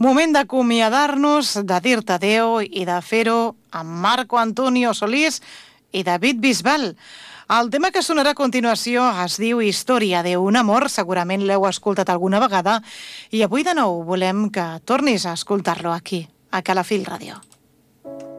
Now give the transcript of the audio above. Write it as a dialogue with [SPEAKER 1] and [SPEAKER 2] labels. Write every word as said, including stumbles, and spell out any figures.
[SPEAKER 1] Moment d'acomiadar-nos, de dir-te adéu i de fer-ho amb Marco Antonio Solís i David Bisbal. El tema que sonarà a continuació es diu Història d'un amor, segurament l'heu escoltat alguna vegada, i avui de nou volem que tornis a escoltar-lo aquí, a Calafell Ràdio.